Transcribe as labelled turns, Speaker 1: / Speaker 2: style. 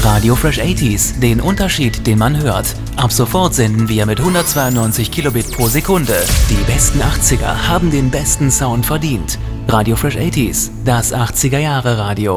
Speaker 1: Radio Fresh 80s, den Unterschied, den man hört. Ab sofort senden wir mit 192 Kilobit pro Sekunde. Die besten 80er haben den besten Sound verdient. Radio Fresh 80s, das 80er Jahre Radio.